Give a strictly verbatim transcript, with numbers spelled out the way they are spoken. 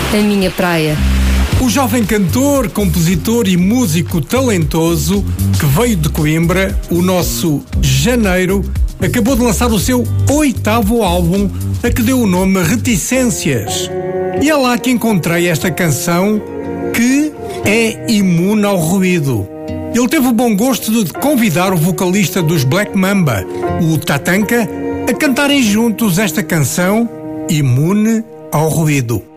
a minha praia. O jovem cantor, compositor e músico talentoso que veio de Coimbra, o nosso Janeiro, acabou de lançar o seu oitavo álbum, a que deu o nome Reticências. E é lá que encontrei esta canção que é imune ao ruído. Ele teve o bom gosto de convidar o vocalista dos Black Mamba, o Tatanka, a cantarem juntos esta canção, Imune ao Ruído.